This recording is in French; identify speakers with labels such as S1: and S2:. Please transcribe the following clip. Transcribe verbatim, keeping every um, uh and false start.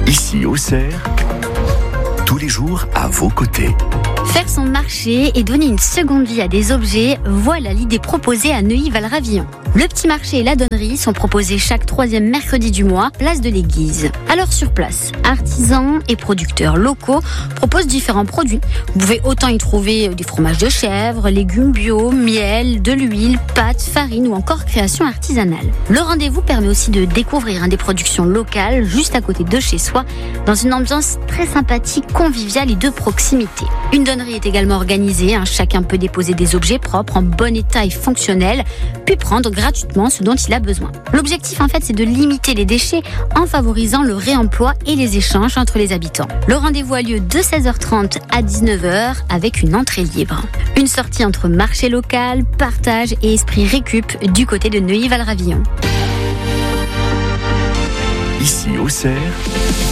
S1: Ici Auxerre, tous les jours à vos côtés.
S2: Faire son marché et donner une seconde vie à des objets, voilà l'idée proposée à Neuilly-Valravillon. Le petit marché et la donnerie sont proposés chaque troisième mercredi du mois, place de l'Église. Alors sur place, artisans et producteurs locaux proposent différents produits. Vous pouvez autant y trouver des fromages de chèvre, légumes bio, miel, de l'huile, pâtes, farine ou encore création artisanale. Le rendez-vous permet aussi de découvrir hein, des productions locales juste à côté de chez soi, dans une ambiance très sympathique, conviviale et de proximité. Une donnerie est également organisée, hein, chacun peut déposer des objets propres en bon état et fonctionnels, puis prendre gratuitement ce dont il a besoin. L'objectif en fait c'est de limiter les déchets en favorisant le réemploi et les échanges entre les habitants. Le rendez-vous a lieu de seize heures trente à dix-neuf heures avec une entrée libre. Une sortie entre marché local, partage et esprit récup du côté de Neuilly-Valravillon.
S1: Ici Auxerre,